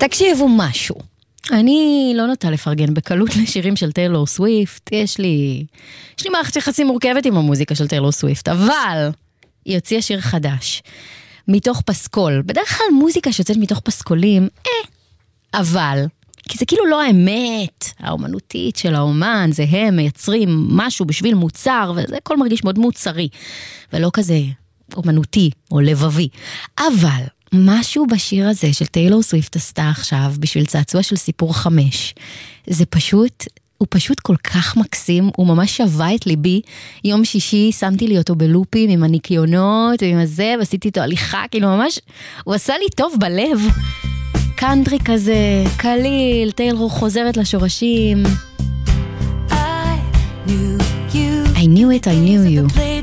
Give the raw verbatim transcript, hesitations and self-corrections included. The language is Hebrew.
תקשיבו משהו. אני לא נוטה לפרגן בקלות לשירים של טיילור סוויפט. יש לי, יש לי מערכת יחסים מורכבת עם המוזיקה של טיילור סוויפט, אבל היא הוציאה שיר חדש, מתוך פסקול. בדרך כלל מוזיקה שיוצאת מתוך פסקולים, אה, אבל, כי זה כאילו לא האמת האומנותית של האומן, זה הם מייצרים משהו בשביל מוצר, וזה הכל מרגיש מאוד מוצרי, ולא כזה אומנותי או לבבי. אבל משהו בשיר הזה של טיילור סוויפט עשתה עכשיו, בשביל צעצוע של סיפור חמש, זה פשוט, הוא פשוט כל כך מקסים, הוא ממש שווה את ליבי. יום שישי שמתי לי אותו בלופים עם הניקיונות ועם הזה, ועשיתי איתו הליכה, כאילו ממש, הוא עשה לי טוב בלב. קאנטרי כזה, קליל, טיילור חוזרת לשורשים. I knew you, I knew it, I knew you.